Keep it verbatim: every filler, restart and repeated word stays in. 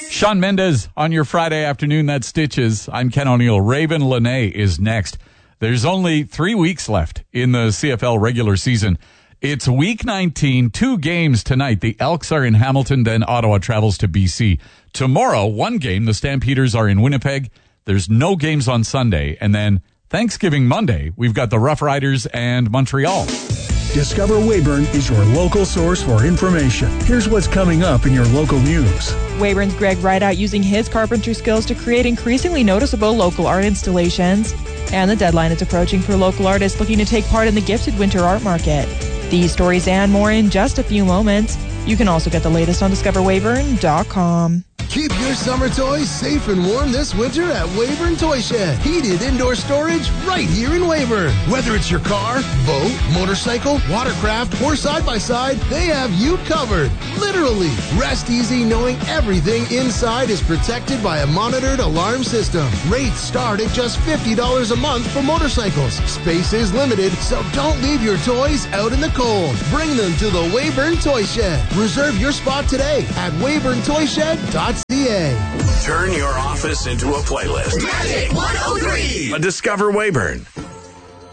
Shawn Mendes on your Friday afternoon. That's Stitches. I'm Ken O'Neill. Raven Lene is next. There's only three weeks left in the C F L regular season. It's week nineteen, two games tonight. The Elks are in Hamilton, then Ottawa travels to B C. Tomorrow, one game. The Stampeders are in Winnipeg. There's no games on Sunday. And then Thanksgiving Monday, we've got the Rough Riders and Montreal. Discover Weyburn is your local source for information. Here's what's coming up in your local news. Weyburn's Greg Rideout using his carpentry skills to create increasingly noticeable local art installations. And the deadline is approaching for local artists looking to take part in the Gifted Winter Art Market. These stories and more in just a few moments. You can also get the latest on discover weyburn dot com. Keep your summer toys safe and warm this winter at Weyburn Toy Shed. Heated indoor storage right here in Weyburn. Whether it's your car, boat, motorcycle, watercraft, or side-by-side, they have you covered. Literally. Rest easy knowing everything inside is protected by a monitored alarm system. Rates start at just fifty dollars a month for motorcycles. Space is limited, so don't leave your toys out in the cold. Bring them to the Weyburn Toy Shed. Reserve your spot today at weyburn toy shed dot c a. Turn your office into a playlist. Magic one oh three. A Discover Weyburn.